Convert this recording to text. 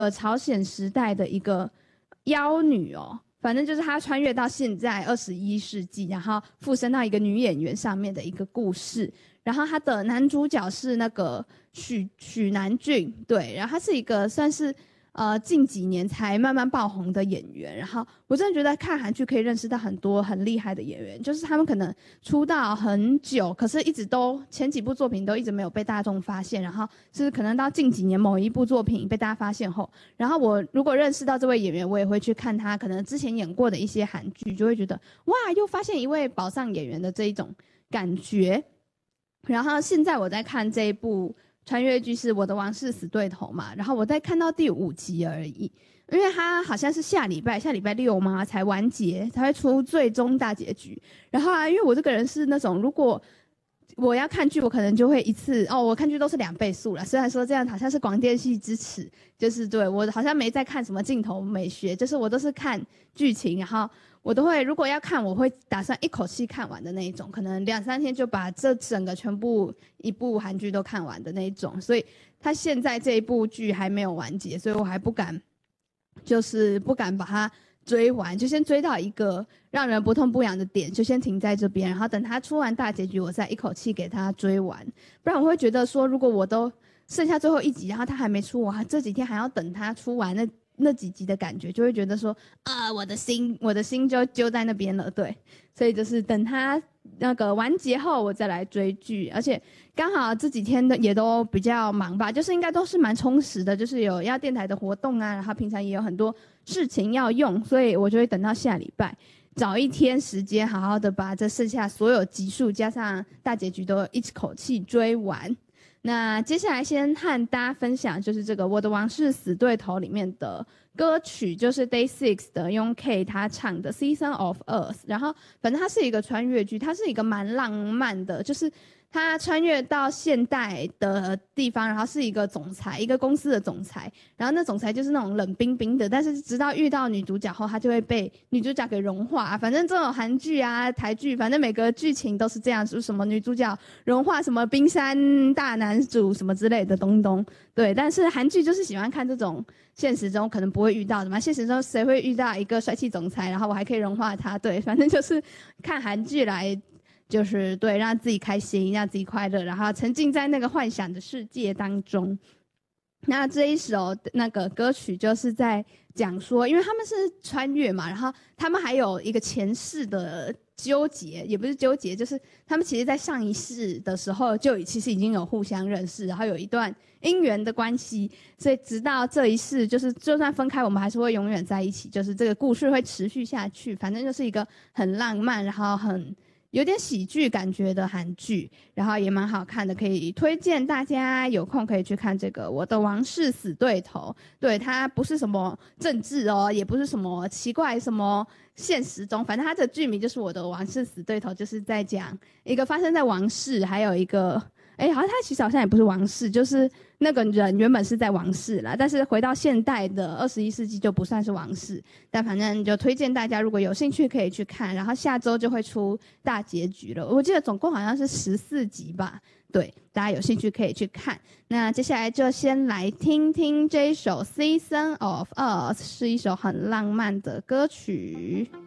朝鲜时代的一个妖女哦，反正就是她穿越到现在21世纪，然后附身到一个女演员上面的一个故事。然后她的男主角是那个许南俊，对，然后他是一个算是近几年才慢慢爆红的演员。然后我真的觉得看韩剧可以认识到很多很厉害的演员，就是他们可能出道很久，可是一直都前几部作品都一直没有被大众发现，然后就是可能到近几年某一部作品被大家发现后，然后我如果认识到这位演员，我也会去看他可能之前演过的一些韩剧，就会觉得哇，又发现一位宝藏演员的这一种感觉。然后现在我在看这一部穿越剧是我的王室死对头嘛，然后我在看到第5集而已，因为它好像是下礼拜6嘛才完结，才会出最终大结局。然后因为我这个人是那种如果我要看剧，我可能就会一次我看剧都是2倍速啦，虽然说这样好像是广电系支持，就是对我好像没在看什么镜头美学，就是我都是看剧情，然后我都会如果要看，我会打算一口气看完的那一种，可能2-3天就把这整个全部一部韩剧都看完的那一种。所以他现在这一部剧还没有完结，所以我还不敢把它追完，就先追到一个让人不痛不痒的点，就先停在这边，然后等他出完大结局，我再一口气给他追完。不然我会觉得说，如果我都剩下最后1集，然后他还没出，我这几天还要等他出完那几集的感觉，就会觉得说我的心就揪在那边了，对。所以就是等他那个完结后，我再来追剧。而且刚好这几天的也都比较忙吧，就是应该都是蛮充实的，就是有要电台的活动啊，然后平常也有很多事情要用，所以我就会等到下礼拜找一天时间，好好的把这剩下所有集数加上大结局都一口气追完。那接下来先和大家分享，就是这个《我的王室死对头》里面的歌曲，就是 Day6 的用 K 他唱的 Season of Earth。然后反正它是一个穿越剧，它是一个蛮浪漫的，就是他穿越到现代的地方，然后是一个总裁，一个公司的总裁，然后那总裁就是那种冷冰冰的，但是直到遇到女主角后，他就会被女主角给融化。反正这种韩剧啊、台剧，反正每个剧情都是这样，是什么女主角融化什么冰山大男主什么之类的东东。对，但是韩剧就是喜欢看这种现实中可能不会遇到的嘛，现实中谁会遇到一个帅气总裁，然后我还可以融化他？对，反正就是看韩剧来。就是对，让自己开心，让自己快乐，然后沉浸在那个幻想的世界当中。那这一首那个歌曲就是在讲说，因为他们是穿越嘛，然后他们还有一个前世的纠结，也不是纠结，就是他们其实在上一世的时候就其实已经有互相认识，然后有一段姻缘的关系，所以直到这一世，就是就算分开，我们还是会永远在一起，就是这个故事会持续下去。反正就是一个很浪漫，然后有点喜剧感觉的韩剧，然后也蛮好看的，可以推荐大家有空可以去看这个《我的王室死对头》。对，它不是什么政治哦，也不是什么奇怪什么现实中，反正它的剧名就是《我的王室死对头》，就是在讲一个发生在王室，还有一个好像他其实好像也不是王室，就是那个人原本是在王室啦，但是回到现代的21世纪就不算是王室。但反正就推荐大家如果有兴趣可以去看，然后下周就会出大结局了，我记得总共好像是14集吧。对，大家有兴趣可以去看。那接下来就先来听听这一首 Season of Earth， 是一首很浪漫的歌曲。